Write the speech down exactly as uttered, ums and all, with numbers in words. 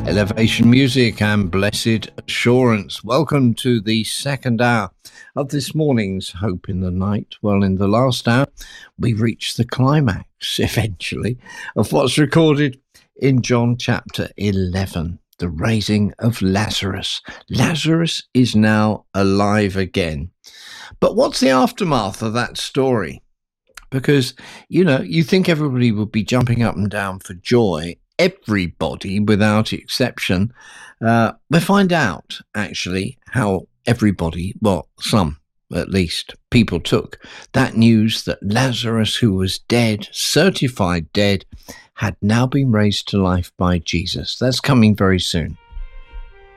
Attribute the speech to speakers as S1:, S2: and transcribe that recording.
S1: Elevation Music and Blessed Assurance. Welcome to the second hour of this morning's Hope in the Night. Well, in the last hour, we reached the climax, eventually, of what's recorded in John chapter eleven, the raising of Lazarus. Lazarus is now alive again. But what's the aftermath of that story? Because, you know, you think everybody would be jumping up and down for joy. Everybody, without exception. Uh, we'll find out, actually, how everybody, well, some at least, people took that news that Lazarus, who was dead, certified dead, had now been raised to life by Jesus. That's coming very soon.